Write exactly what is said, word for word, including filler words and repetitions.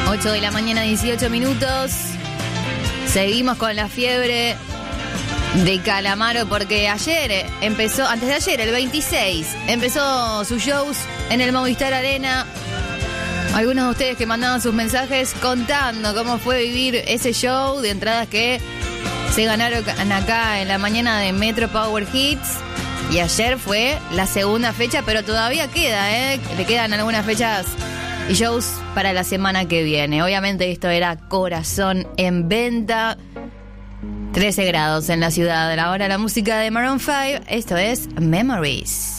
ocho de la mañana, dieciocho minutos. Seguimos con la fiebre de Calamaro porque ayer empezó, antes de ayer, el veintiséis, empezó sus shows en el Movistar Arena. Algunos de ustedes que mandaban sus mensajes contando cómo fue vivir ese show de entradas que se ganaron acá en la mañana de Metro Power Hits. Y ayer fue la segunda fecha, pero todavía queda, ¿eh? Le quedan algunas fechas y shows para la semana que viene. Obviamente esto era Corazón en Venta. trece grados en la ciudad. Ahora la música de Maroon cinco. Esto es Memories.